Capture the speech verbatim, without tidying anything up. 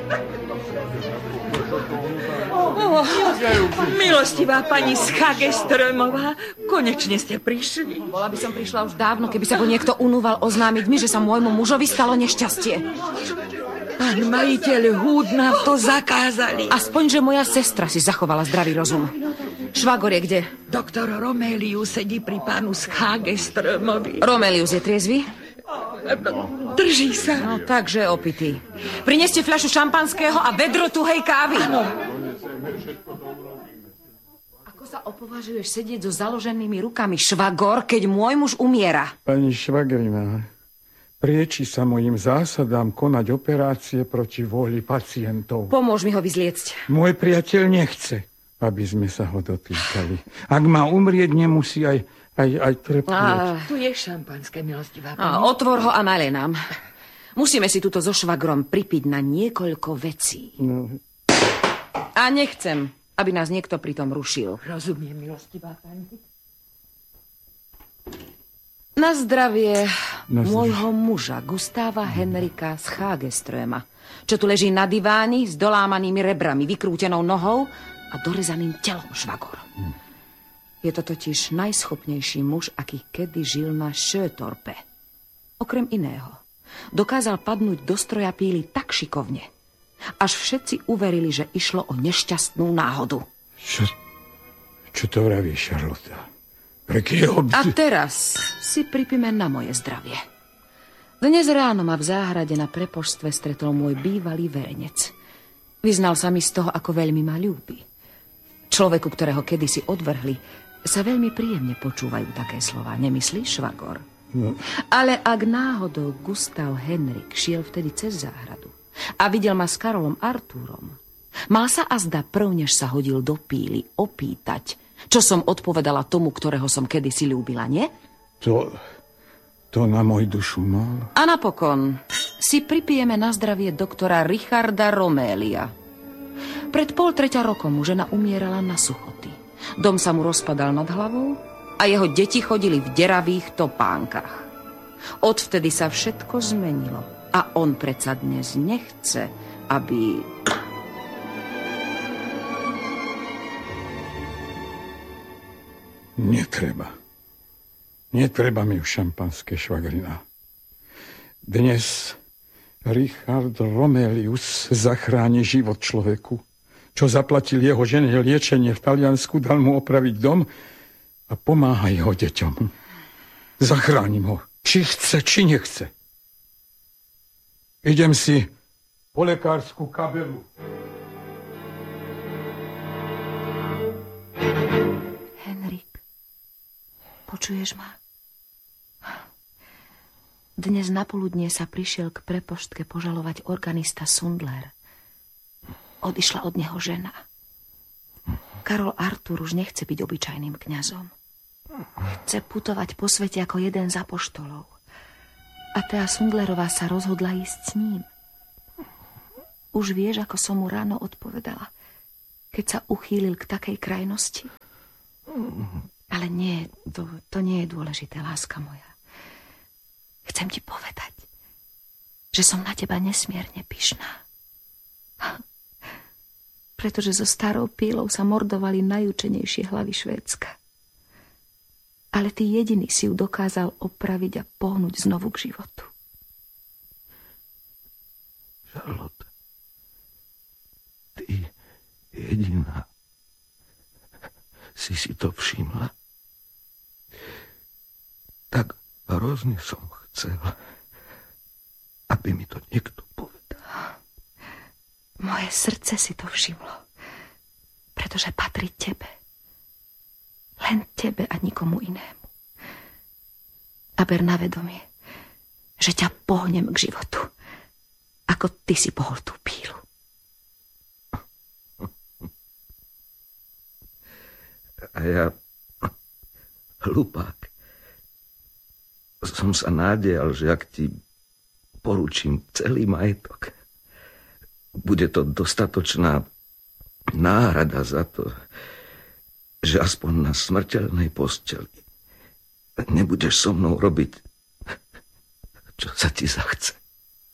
Oh, milostivá pani Schageströmová, konečne ste prišli. Bola by som prišla už dávno, keby sa ho niekto unúval oznámiť mi, že sa môjmu mužovi stalo nešťastie. Pán majiteľ Húdna to zakázali. Aspoň, že moja sestra si zachovala zdravý rozum. Švagor je kde? Doktor Romelius sedí pri pánu Schageströmovi. Romelius je triezvy? Drží sa. No, takže opitý. Prineste fľašu šampanského a vedro tuhej kávy. Áno. Ako sa opovažuješ sedieť so založenými rukami, švagor, keď môj muž umiera? Pani švagrina, prieči sa mojim zásadám konať operácie proti vôli pacientov. Pomôž mi ho vyzliecť. Môj priateľ nechce, aby sme sa ho dotýkali. Ak má umrieť, nemusí aj, aj, aj trpieť. A... Tu je šampanské, milostivá pani. A, otvor ho a nalej nám. Musíme si túto so švagrom pripiť na niekoľko vecí. No. A nechcem, aby nás niekto pritom rušil. Rozumiem, milostivá pani. Na zdravie Na môjho muža, Gustáva Henrika Schageströma, čo tu leží na diváni s dolámanými rebrami, vykrútenou nohou a dorezaným telom, švagor. Hm. Je to totiž najschopnejší muž, aký kedy žil na Sjötorpe. Okrem iného, dokázal padnúť do stroja píly tak šikovne, až všetci uverili, že išlo o nešťastnú náhodu. Čo, čo to vraví, Charlotte? Prekýho... A teraz si pripíme na moje zdravie. Dnes ráno ma v záhrade na prepoštve stretol môj bývalý verenec. Vyznal sa mi z toho, ako veľmi ma ľúbi. Človeku, ktorého kedysi odvrhli, sa veľmi príjemne počúvajú také slová. Nemyslíš, švagor? No. Ale ak náhodou Gustav Henrik šiel vtedy cez záhradu a videl ma s Karolom Artúrom, mal sa azda prv, než sa hodil do píly, opýtať, čo som odpovedala tomu, ktorého som kedysi ľúbila, nie? To, to na môj dušu mal. A napokon si pripijeme na zdravie doktora Richarda Romelia. Pred pol treťa rokom mu žena umierala na suchoty. Dom sa mu rozpadal nad hlavou a jeho deti chodili v deravých topánkach. Odvtedy sa všetko zmenilo a on predsa dnes nechce, aby... Netreba. Netreba mi už šampanské, švagrina. Dnes Richard Romelius zachráni život človeku, čo zaplatil jeho žene liečenie v Taliansku, dal mu opraviť dom a pomáha jeho deťom. Zachránim ho, či chce, či nechce. Idem si po lekárskú kabelu. Počuješ ma? Dnes napoludnie sa prišiel k prepoštke požalovať organista Sundler. Odišla od neho žena. Karol Artúr už nechce byť obyčajným kňazom. Chce putovať po svete ako jeden z apoštolov. A Thea Sundlerová sa rozhodla ísť s ním. Už vieš, ako som mu ráno odpovedala, keď sa uchýlil k takej krajnosti? Ale nie, to, to nie je dôležité, láska moja. Chcem ti povedať, že som na teba nesmierne pyšná. Pretože so starou pílou sa mordovali najúčenejšie hlavy Švédska. Ale ty jediný si ju dokázal opraviť a pohnúť znovu k životu. Charlotte, ty jediná si si to všimla? Tak hrozne som chcel, aby mi to niekto povedal. Moje srdce si to všimlo, pretože patrí tebe. Len tebe a nikomu inému. A ber na vedomie, že ťa pohnem k životu, ako ty si pohol tú pílu. A ja, hlupák, som sa nádejal, že ak ti poručím celý majetok, bude to dostatočná náhrada za to, že aspoň na smrteľnej posteli nebudeš so mnou robiť, čo sa ti zachce.